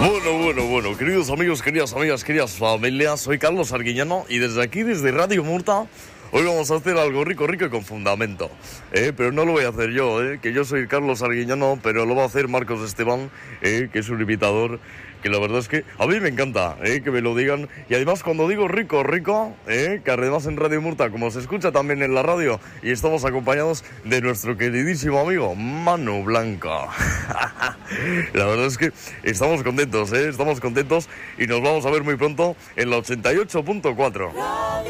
Bueno, queridos amigos, queridas amigas, queridas familias, soy Carlos Arguiñano y desde aquí, desde Radio Murta, hoy vamos a hacer algo rico y con fundamento, pero no lo voy a hacer yo, que yo soy Carlos Arguiñano, pero lo va a hacer Marcos Esteban, que es un imitador, que la verdad es que a mí me encanta, que me lo digan, y además cuando digo rico, que además en Radio Murta, como se escucha también en la radio, y estamos acompañados de nuestro queridísimo amigo Manu Blanco. La verdad es que estamos contentos, y nos vamos a ver muy pronto en la 88.4.